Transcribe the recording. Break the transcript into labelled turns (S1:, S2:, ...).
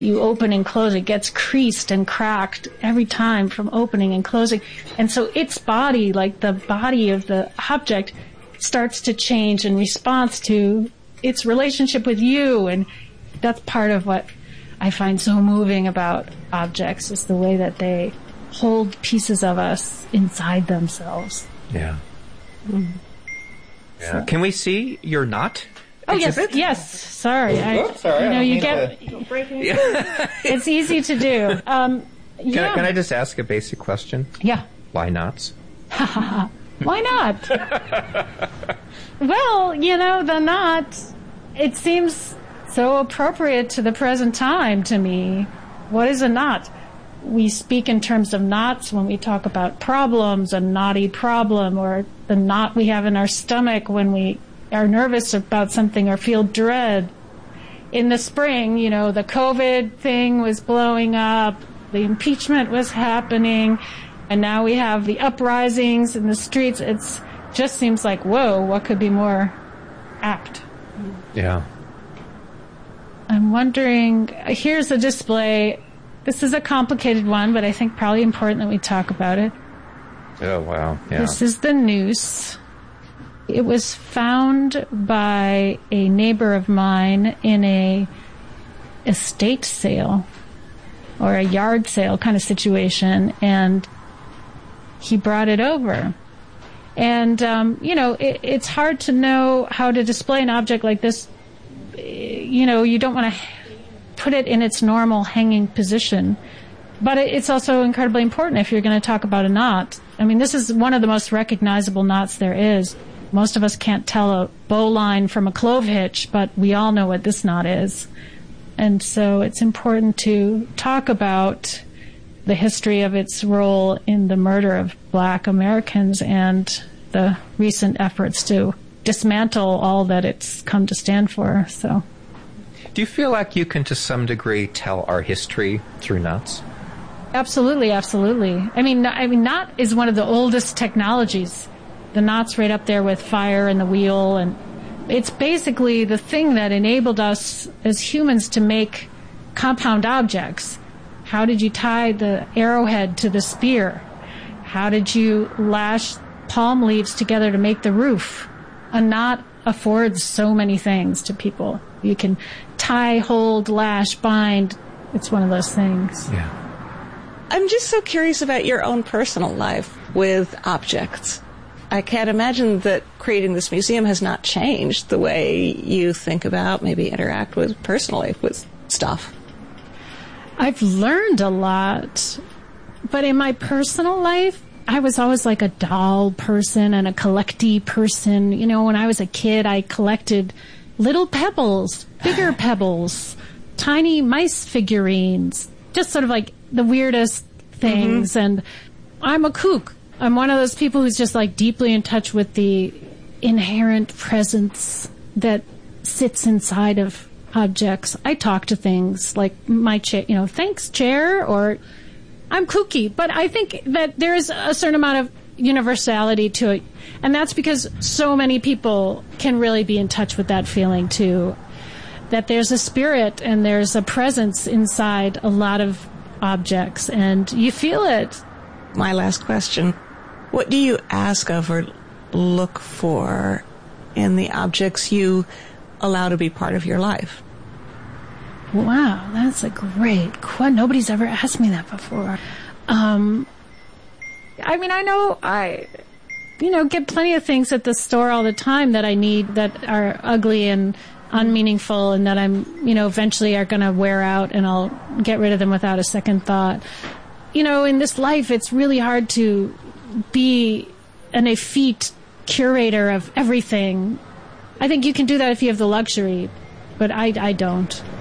S1: You open and close, it gets creased and cracked every time from opening and closing. And so its body, like the body of the object, starts to change in response to its relationship with you. And that's part of what I find so moving about objects, is the way that they hold pieces of us inside themselves.
S2: Yeah. Mm-hmm. Yeah. So, can we see your knot?
S1: Oh, yes. Sorry.
S2: Sorry.
S1: You get... It's easy to do.
S2: Can I just ask a basic question?
S1: Yeah.
S2: Why knots?
S1: Why not? Well, the knot, it seems so appropriate to the present time to me. What is a knot? We speak in terms of knots when we talk about problems, a knotty problem, or the knot we have in our stomach when we are nervous about something or feel dread. In the spring, the COVID thing was blowing up, the impeachment was happening, and now we have the uprisings in the streets. It just seems like, whoa, what could be more apt?
S2: Yeah.
S1: I'm wondering, here's a display. This is a complicated one, but I think probably important that we talk about it.
S2: Oh, wow. Yeah.
S1: This is the noose. It was found by a neighbor of mine in a estate sale or a yard sale kind of situation, and he brought it over. And, it's hard to know how to display an object like this. You don't want to put it in its normal hanging position. But it's also incredibly important if you're going to talk about a knot. I mean, this is one of the most recognizable knots there is. Most of us can't tell a bowline from a clove hitch, but we all know what this knot is. And so it's important to talk about the history of its role in the murder of Black Americans and the recent efforts to dismantle all that it's come to stand for. So,
S2: do you feel like you can, to some degree, tell our history through knots?
S1: Absolutely. I mean, knot is one of the oldest technologies. The knot's right up there with fire and the wheel, and it's basically the thing that enabled us as humans to make compound objects. How did you tie the arrowhead to the spear? How did you lash palm leaves together to make the roof? A knot affords so many things to people. You can tie, hold, lash, bind. It's one of those things.
S2: Yeah.
S3: I'm just so curious about your own personal life with objects. I can't imagine that creating this museum has not changed the way you think about, maybe interact with personally with stuff.
S1: I've learned a lot, but in my personal life, I was always like a doll person and a collecty person. When I was a kid, I collected little pebbles, bigger pebbles, tiny mice figurines, just sort of like the weirdest things. Mm-hmm. And I'm a kook. I'm one of those people who's just like deeply in touch with the inherent presence that sits inside of objects. I talk to things like my chair, thanks chair, or I'm kooky. But I think that there's a certain amount of universality to it. And that's because so many people can really be in touch with that feeling too. That there's a spirit and there's a presence inside a lot of objects, and you feel it.
S3: My last question. What do you ask of or look for in the objects you allow to be part of your life?
S1: Wow, that's a great question. Nobody's ever asked me that before. I know I get plenty of things at the store all the time that I need that are ugly and unmeaningful and that I'm, eventually are going to wear out, and I'll get rid of them without a second thought. In this life, it's really hard to be an effete curator of everything. I think you can do that if you have the luxury, but I don't.